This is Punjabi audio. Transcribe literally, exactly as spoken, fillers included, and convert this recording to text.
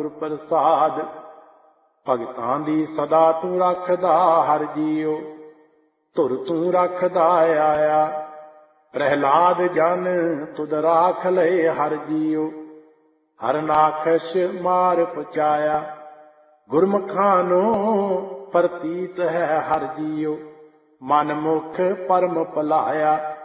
ਗੁਰ ਪ੍ਰਸਾਦ। ਭਗਤਾਂ ਦੀ ਸਦਾ ਤੂੰ ਰੱਖਦਾ ਹਰ ਜੀਉ, ਧੁਰ ਤੂੰ ਰੱਖਦਾ ਆਇਆ। ਪ੍ਰਹਿਲਾਦ ਜਨ ਤੁਧ ਰਾਖ ਲਏ ਹਰ ਜੀਉ, ਹਰਨਾਖਸ਼ ਮਾਰ ਪਹੁੰਚਾਇਆ। ਗੁਰਮੁਖਾਂ ਨੂੰ ਪ੍ਰਤੀਤ ਹੈ ਹਰ ਜੀਉ, ਮਨ ਮੁਖ ਪਰਮ ਭੁਲਾਇਆ।